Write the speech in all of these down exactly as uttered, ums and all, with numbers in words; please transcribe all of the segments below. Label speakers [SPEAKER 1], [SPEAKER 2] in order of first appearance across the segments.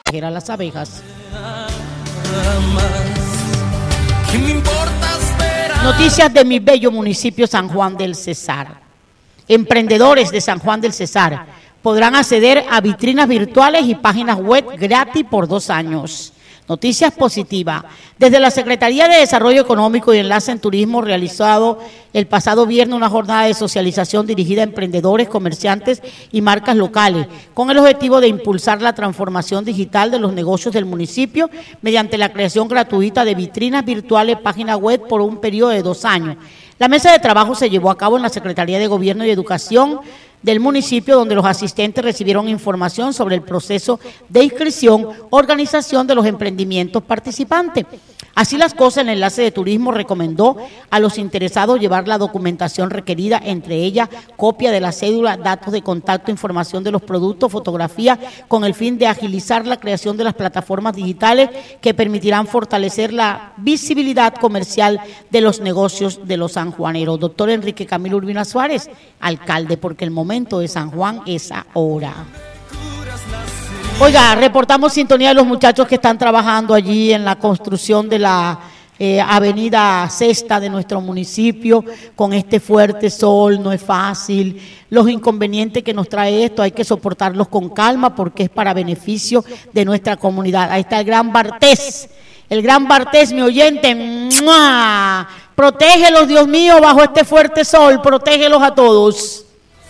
[SPEAKER 1] proteger a las abejas. Noticias de mi bello municipio San Juan del Cesar. Emprendedores de San Juan del Cesar podrán acceder a vitrinas virtuales y páginas web gratis por dos años. Noticias positivas. Desde la Secretaría de Desarrollo Económico y Enlace en Turismo, realizado el pasado viernes una jornada de socialización dirigida a emprendedores, comerciantes y marcas locales, con el objetivo de impulsar la transformación digital de los negocios del municipio mediante la creación gratuita de vitrinas virtuales, páginas web por un periodo de dos años. La mesa de trabajo se llevó a cabo en la Secretaría de Gobierno y Educación del municipio, donde los asistentes recibieron información sobre el proceso de inscripción, organización de los emprendimientos participantes. Así las cosas, el Enlace de Turismo recomendó a los interesados llevar la documentación requerida, entre ellas copia de la cédula, datos de contacto, información de los productos, fotografía, con el fin de agilizar la creación de las plataformas digitales que permitirán fortalecer la visibilidad comercial de los negocios de los sanjuaneros. Doctor Enrique Camilo Urbina Suárez, alcalde, porque el momento de San Juan es ahora. Oiga, reportamos sintonía de los muchachos que están trabajando allí en la construcción de la eh, avenida Sexta de nuestro municipio, con este fuerte sol, no es fácil. Los inconvenientes que nos trae esto hay que soportarlos con calma porque es para beneficio de nuestra comunidad. Ahí está el gran Bartés, el gran Bartés, mi oyente, ¡mua! Protégelos, Dios mío, bajo este fuerte sol, protégelos a todos.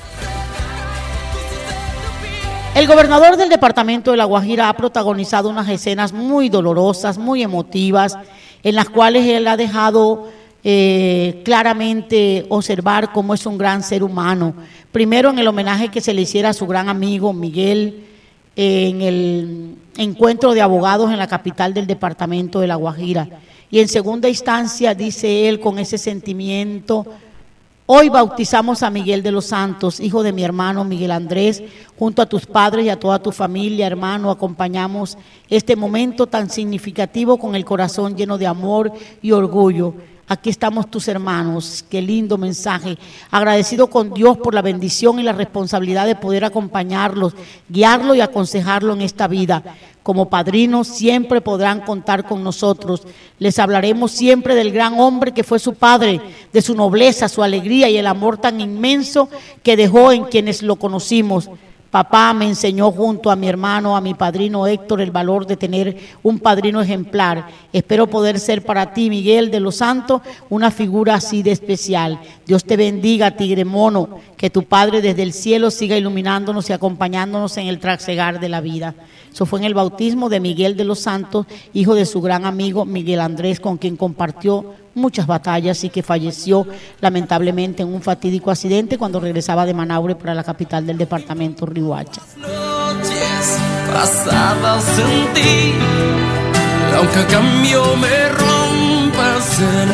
[SPEAKER 1] El gobernador del departamento de La Guajira ha protagonizado unas escenas muy dolorosas, muy emotivas, en las cuales él ha dejado eh, claramente observar cómo es un gran ser humano. Primero, en el homenaje que se le hiciera a su gran amigo Miguel, eh, en el encuentro de abogados en la capital del departamento de La Guajira. Y en segunda instancia, dice él con ese sentimiento: hoy bautizamos a Miguel de los Santos, hijo de mi hermano Miguel Andrés, junto a tus padres y a toda tu familia, hermano, acompañamos este momento tan significativo con el corazón lleno de amor y orgullo. Aquí estamos tus hermanos, qué lindo mensaje. Agradecido con Dios por la bendición y la responsabilidad de poder acompañarlos, guiarlo y aconsejarlo en esta vida. Como padrinos siempre podrán contar con nosotros. Les hablaremos siempre del gran hombre que fue su padre, de su nobleza, su alegría y el amor tan inmenso que dejó en quienes lo conocimos. Papá me enseñó junto a mi hermano, a mi padrino Héctor, el valor de tener un padrino ejemplar. Espero poder ser para ti, Miguel de los Santos, una figura así de especial. Dios te bendiga, tigre mono, que tu Padre desde el cielo siga iluminándonos y acompañándonos en el trasegar de la vida. Eso fue en el bautismo de Miguel de los Santos, hijo de su gran amigo Miguel Andrés, con quien compartió muchas batallas y que falleció lamentablemente en un fatídico accidente cuando regresaba de Manaure para la capital del departamento, Riohacha.
[SPEAKER 2] Noches pasadas en ti, aunque a cambio me rompas el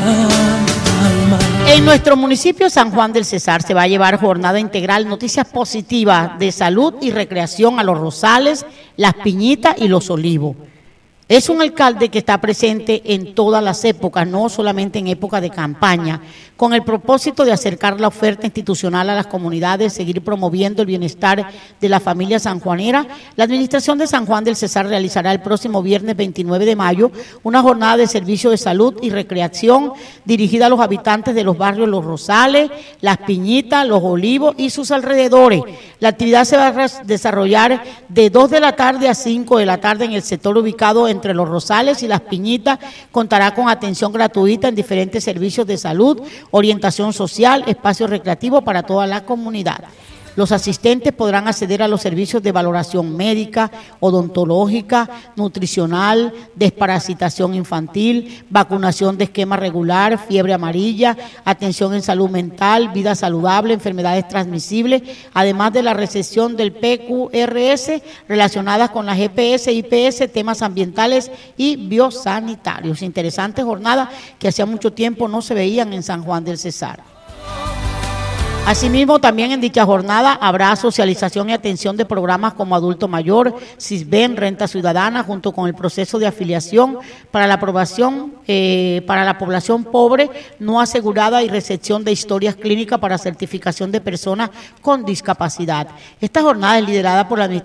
[SPEAKER 2] alma.
[SPEAKER 1] En nuestro municipio San Juan del Cesar se va a llevar jornada integral, noticias positivas de salud y recreación a Los Rosales, Las Piñitas y Los Olivos. Es un alcalde que está presente en todas las épocas, no solamente en época de campaña, con el propósito de acercar la oferta institucional a las comunidades, seguir promoviendo el bienestar de la familia sanjuanera. La administración de San Juan del Cesar realizará el próximo viernes veintinueve de mayo una jornada de servicio de salud y recreación dirigida a los habitantes de los barrios Los Rosales, Las Piñitas, Los Olivos y sus alrededores. La actividad se va a desarrollar de dos de la tarde a cinco de la tarde en el sector ubicado en entre Los Rosales y Las Piñitas. Contará con atención gratuita en diferentes servicios de salud, orientación social, espacio recreativo para toda la comunidad. Los asistentes podrán acceder a los servicios de valoración médica, odontológica, nutricional, desparasitación infantil, vacunación de esquema regular, fiebre amarilla, atención en salud mental, vida saludable, enfermedades transmisibles, además de la recepción del P Q R S relacionadas con la G P S, I P S, temas ambientales y biosanitarios. Interesante jornada que hacía mucho tiempo no se veían en San Juan del Cesar. Asimismo, también en dicha jornada habrá socialización y atención de programas como Adulto Mayor, SISBEN, Renta Ciudadana, junto con el proceso de afiliación para la aprobación eh, para la población pobre no asegurada y recepción de historias clínicas para certificación de personas con discapacidad. Esta jornada es liderada por la administración